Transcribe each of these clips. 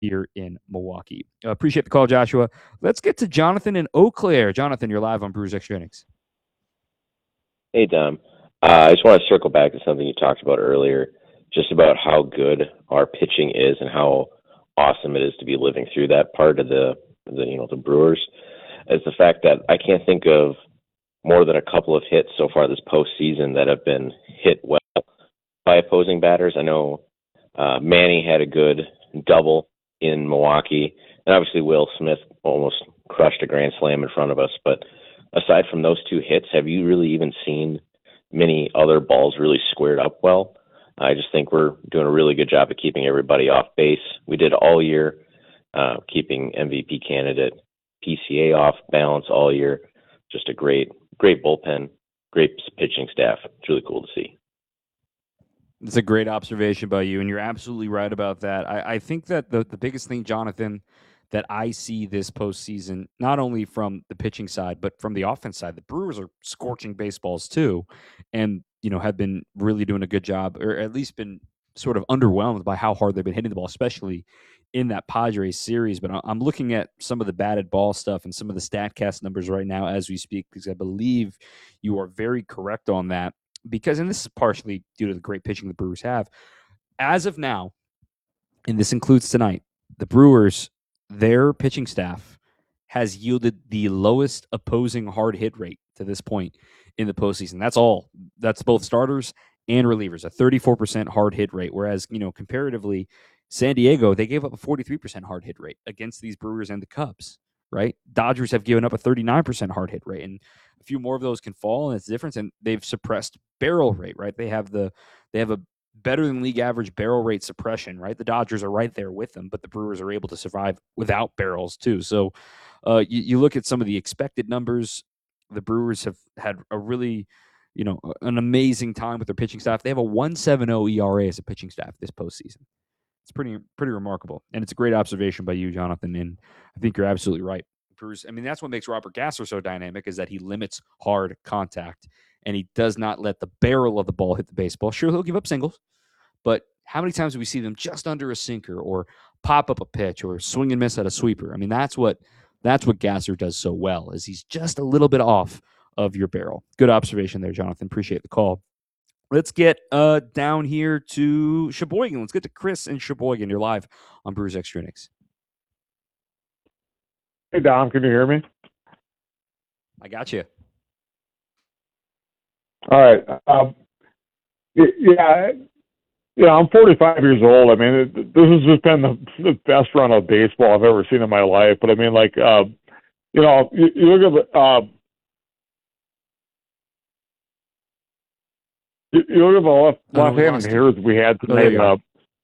here in Milwaukee. Appreciate the call, Joshua. Let's get to Jonathan in Eau Claire. Jonathan, you're live on Brewers Extra Innings. Hey, Dom. I just want to circle back to something you talked about earlier, just about how good our pitching is and how awesome it is to be living through that part of the Brewers. Is the fact that I can't think of more than a couple of hits so far this postseason that have been hit well by opposing batters. I know Manny had a good double in Milwaukee, and obviously Will Smith almost crushed a grand slam in front of us. But aside from those two hits, have you really even seen many other balls really squared up well? I just think we're doing a really good job of keeping everybody off base. We did all year, keeping MVP candidate PCA off balance all year. Just a great bullpen, great pitching staff. It's really cool to see. It's a great observation by you, and you're absolutely right about that. I think that the biggest thing, Jonathan, that I see this postseason, not only from the pitching side, but from the offense side, the Brewers are scorching baseballs too, and have been really doing a good job, or at least been sort of underwhelmed by how hard they've been hitting the ball, especially in that Padres series. But I'm looking at some of the batted ball stuff and some of the StatCast numbers right now as we speak, because I believe you are very correct on that. Because, and this is partially due to the great pitching the Brewers have, as of now, and this includes tonight, the Brewers, their pitching staff has yielded the lowest opposing hard hit rate to this point in the postseason. That's all. That's both starters and relievers, a 34% hard hit rate. Whereas, comparatively, San Diego, they gave up a 43% hard hit rate against these Brewers and the Cubs, right? Dodgers have given up a 39% hard hit rate, and a few more of those can fall, and it's the difference. And they've suppressed barrel rate, right? They have a better than league average barrel rate suppression, right? The Dodgers are right there with them, but the Brewers are able to survive without barrels too. So you look at some of the expected numbers. The Brewers have had a really, an amazing time with their pitching staff. They have a 1.70 ERA as a pitching staff this postseason. It's pretty remarkable, and it's a great observation by you, Jonathan. And I think you're absolutely right. Brewers, I mean, that's what makes Robert Gasser so dynamic, is that he limits hard contact, and he does not let the barrel of the ball hit the baseball. Sure, he'll give up singles, but how many times do we see them just under a sinker or pop up a pitch or swing and miss at a sweeper? I mean, that's what Gasser does so well, is he's just a little bit off of your barrel. Good observation there, Jonathan. Appreciate the call. Let's get down here to Sheboygan. Let's get to Chris in Sheboygan. You're live on Brewers Extra Innings. Hey, Dom, can you hear me? I got you. All right. I'm 45 years old. I mean, this has just been the best run of baseball I've ever seen in my life. But I mean, you look at you look at the left-handed hitters we had tonight.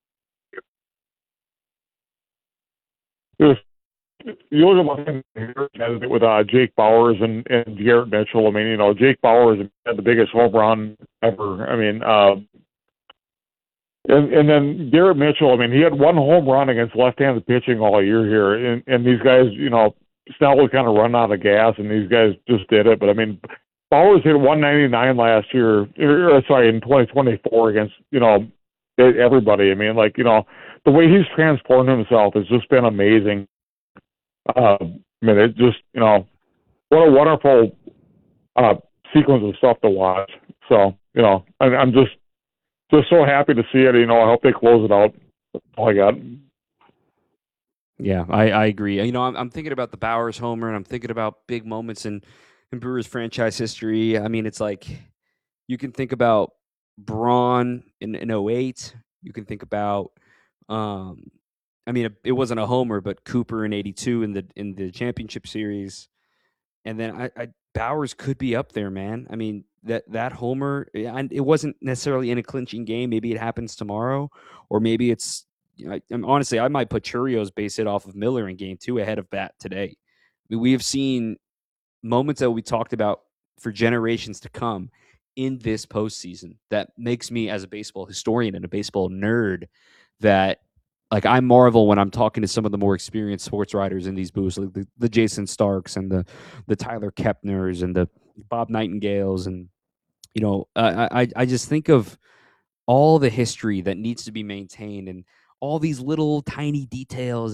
You look at left-handed with Jake Bauers and Garrett Mitchell. I mean, Jake Bauers had the biggest home run ever. I mean, and then Garrett Mitchell. I mean, he had one home run against left-handed pitching all year here, and these guys, Snell was kind of run out of gas, and these guys just did it. But I mean, Bauers hit 199 last year, in 2024 against, everybody. I mean, the way he's transformed himself has just been amazing. I mean, it just, what a wonderful sequence of stuff to watch. So, I'm just so happy to see it. I hope they close it out. That's all I got. Yeah, I agree. I'm thinking about the Bauers homer, and I'm thinking about big moments in Brewers franchise history. I mean, it's like you can think about Braun in 08. You can think about, it wasn't a homer, but Cooper in 82 in the championship series. And then Bauers could be up there, man. I mean, that homer, and it wasn't necessarily in a clinching game. Maybe it happens tomorrow, or maybe it's, honestly, I might put Churio's base hit off of Miller in game 2 ahead of that today. I mean, we have seen moments that we talked about for generations to come in this postseason that makes me, as a baseball historian and a baseball nerd, that I marvel when I'm talking to some of the more experienced sports writers in these booths, like the Jason Starks and the Tyler Kepners and the Bob Nightingales. And, I just think of all the history that needs to be maintained and all these little tiny details